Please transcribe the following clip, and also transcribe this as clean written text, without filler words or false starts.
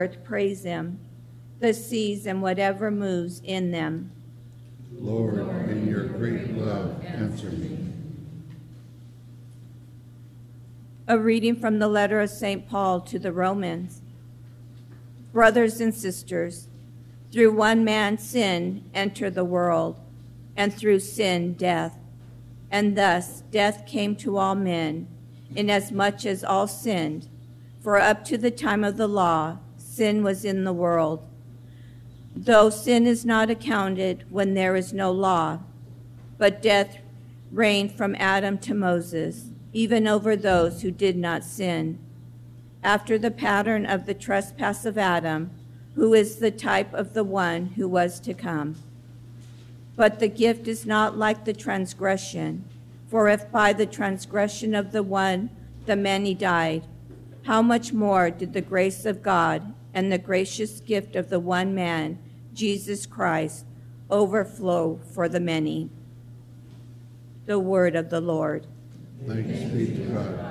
earth praise him, the seas and whatever moves in them. Lord, in your great love, answer me. A reading from the letter of St. Paul to the Romans. Brothers and sisters, through one man sin entered the world, and through sin death. And thus death came to all men, inasmuch as all sinned. For up to the time of the law, sin was in the world. Though sin is not accounted when there is no law, but death reigned from Adam to Moses, even over those who did not sin, after the pattern of the trespass of Adam, who is the type of the one who was to come. But the gift is not like the transgression, for if by the transgression of the one the many died, how much more did the grace of God and the gracious gift of the one man, Jesus Christ, overflow for the many. The word of the Lord. Thanks be to God.